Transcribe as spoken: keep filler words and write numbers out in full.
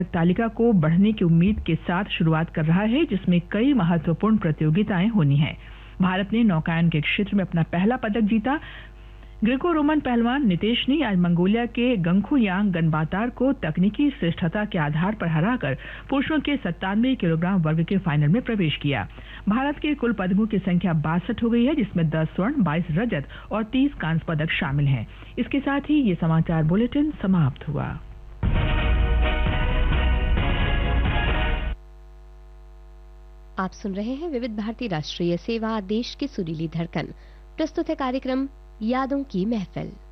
तालिका को बढ़ने की उम्मीद के साथ शुरुआत कर रहा है, जिसमें कई महत्वपूर्ण प्रतियोगिताएं होनी हैं। भारत ने नौकायन के क्षेत्र में अपना पहला पदक जीता। ग्रीको रोमन पहलवान नितेश ने आज मंगोलिया के गंखुयांग गनबातार को तकनीकी श्रेष्ठता के आधार पर हराकर पुरुषों के सत्तानवे किलोग्राम वर्ग के फाइनल में प्रवेश किया। भारत के कुल पदकों की संख्या बासठ हो गई है, जिसमें दस स्वर्ण, बाईस रजत और तीस कांस्य पदक शामिल हैं। इसके साथ ही ये समाचार बुलेटिन समाप्त हुआ। आप सुन रहे हैं विविध भारती राष्ट्रीय सेवा, देश की सुरीली धड़कन। प्रस्तुत है कार्यक्रम यादों की महफिल।